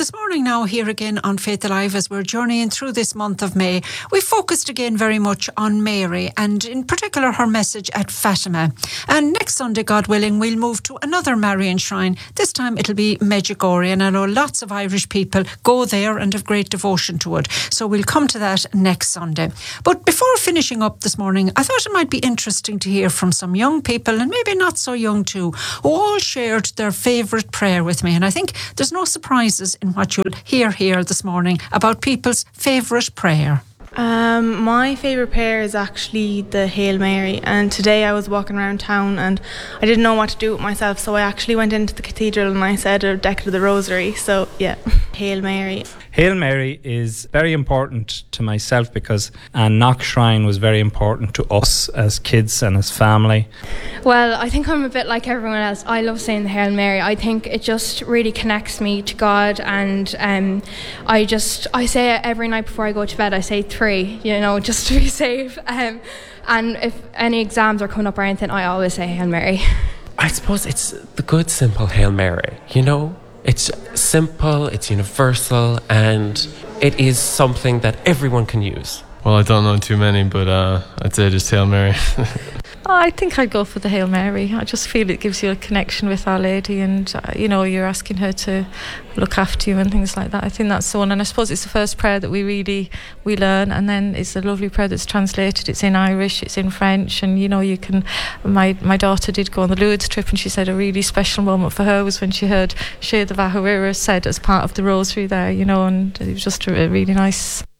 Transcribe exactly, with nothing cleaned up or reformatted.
This morning now, here again on Faith Alive, as we're journeying through this month of May, we focused again very much on Mary and in particular her message at Fatima. And next Sunday, God willing, we'll move to another Marian shrine. This time it'll be Medjugorje, and I know lots of Irish people go there and have great devotion to it. So we'll come to that next Sunday. But before finishing up this morning, I thought it might be interesting to hear from some young people, and maybe not so young too, who all shared their favourite prayer with me. And I think there's no surprises in what you'll hear here this morning about people's favourite prayer. Um, my favourite prayer is actually the Hail Mary, and today I was walking around town and I didn't know what to do with myself, so I actually went into the cathedral and I said a decade of the Rosary. So yeah, Hail Mary. Hail Mary is very important to myself because An Knock Shrine was very important to us as kids and as family. Well, I think I'm a bit like everyone else. I love saying the Hail Mary. I think it just really connects me to God, and um, I just, I say it every night before I go to bed. I say three, you know, just to be safe. Um, and if any exams are coming up or anything, I always say Hail Mary. I suppose it's the good, simple Hail Mary, you know? It's simple, it's universal, and it is something that everyone can use. Well, I don't know too many, but uh, I'd say just Hail Mary. I think I'd go for the Hail Mary. I just feel it gives you a connection with Our Lady, and uh, you know, you're asking her to look after you and things like that. I think that's the one, and I suppose it's the first prayer that we really we learn, and then it's a lovely prayer that's translated. It's in Irish, it's in French, and you know, you can. My my daughter did go on the Lourdes trip, and she said a really special moment for her was when she heard Shea the Vahuira said as part of the Rosary there, you know, and it was just a, a really nice